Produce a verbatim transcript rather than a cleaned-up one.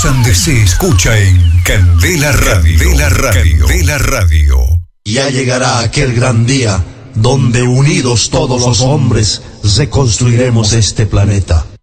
Sandes se escucha en Candela Radio. Candela Radio. Candela Radio. Ya llegará aquel gran día donde unidos todos los hombres reconstruiremos este planeta.